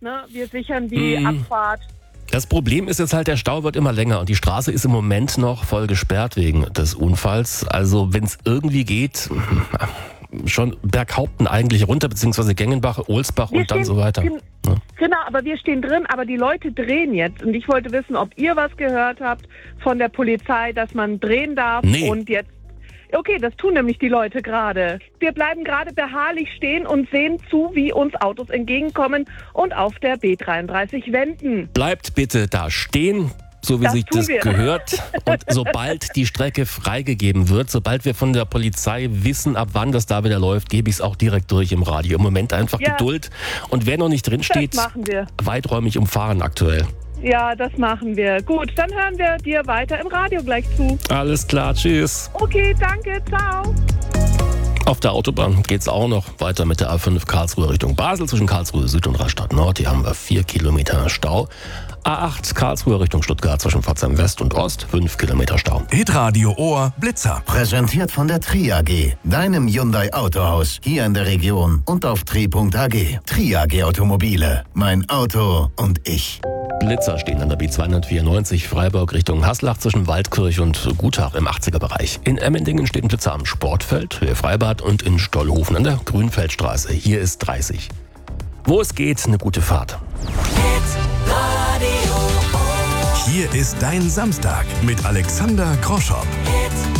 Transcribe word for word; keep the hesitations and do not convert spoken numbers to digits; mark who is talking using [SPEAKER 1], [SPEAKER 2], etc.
[SPEAKER 1] Ne? Wir sichern die
[SPEAKER 2] Mhm.
[SPEAKER 1] Abfahrt.
[SPEAKER 2] Das Problem ist jetzt halt, der Stau wird immer länger und die Straße ist im Moment noch voll gesperrt wegen des Unfalls. Also wenn es irgendwie geht, schon Berghaupten eigentlich runter, beziehungsweise Gengenbach, Ohlsbach
[SPEAKER 1] Wir
[SPEAKER 2] und dann
[SPEAKER 1] stehen-
[SPEAKER 2] so weiter.
[SPEAKER 1] gen-
[SPEAKER 2] Ja.
[SPEAKER 1] Genau, aber wir stehen drin, aber die Leute drehen jetzt. Und ich wollte wissen, ob ihr was gehört habt von der Polizei, dass man drehen darf
[SPEAKER 2] Nee.
[SPEAKER 1] und jetzt... Okay, das tun nämlich die Leute gerade. Wir bleiben gerade beharrlich stehen und sehen zu, wie uns Autos entgegenkommen und auf der B dreiunddreißig wenden.
[SPEAKER 2] Bleibt bitte da stehen, so wie
[SPEAKER 1] Das
[SPEAKER 2] sich
[SPEAKER 1] tun
[SPEAKER 2] das
[SPEAKER 1] wir.
[SPEAKER 2] gehört. Und sobald die Strecke freigegeben wird, sobald wir von der Polizei wissen, ab wann das da wieder läuft, gebe ich es auch direkt durch im Radio. Im Moment einfach
[SPEAKER 1] Ja.
[SPEAKER 2] Geduld. Und wer noch nicht drin steht,
[SPEAKER 1] Das machen wir.
[SPEAKER 2] weiträumig umfahren aktuell.
[SPEAKER 1] Ja, das machen wir. Gut, dann hören wir dir weiter im Radio gleich zu.
[SPEAKER 2] Alles klar, tschüss.
[SPEAKER 1] Okay, danke, ciao.
[SPEAKER 2] Auf der Autobahn geht's auch noch weiter mit der A fünf Karlsruhe Richtung Basel zwischen Karlsruhe Süd und Rastatt Nord. Hier haben wir vier Kilometer Stau. A acht Karlsruhe Richtung Stuttgart zwischen Pforzheim West und Ost, fünf Kilometer Stau.
[SPEAKER 3] Hitradio Ohr Blitzer.
[SPEAKER 4] Präsentiert von der Tri A G, deinem Hyundai Autohaus, hier in der Region und auf tri punkt a g. Tri A G Automobile, mein Auto und ich.
[SPEAKER 2] Blitzer stehen an der B zweihundertvierundneunzig Freiburg Richtung Haslach zwischen Waldkirch und Gutach im achtziger Bereich. In Emmendingen steht ein Blitzer am Sportfeld, Höhe Freibad und in Stollhofen an der Grünfeldstraße. Hier ist dreißig. Wo es geht, eine gute Fahrt.
[SPEAKER 3] Hier ist dein Samstag mit Alexander Groschow.